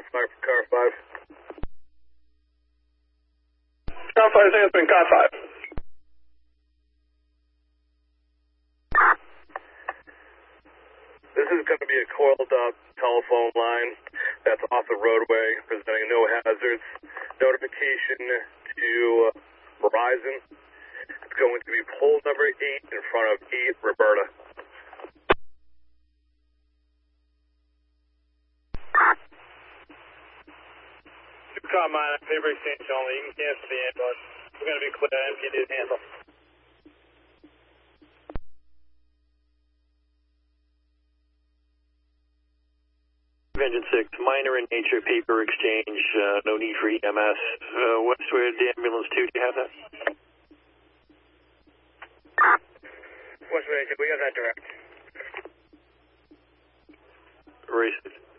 fire for car 5. Car 5 has been car 5. This is going to be a coiled up telephone line that's off the roadway, presenting no hazards. Notification to Verizon. It's going to be pole number 8 in front of 8 Roberta. Car mine, paper exchange only. You can cancel the ambulance. We're going to be clear. MPD to handle. Engine 6, minor in nature, paper exchange, no need for EMS. Westward ambulance 2, do you have that? Westward, we got that direct. Race it.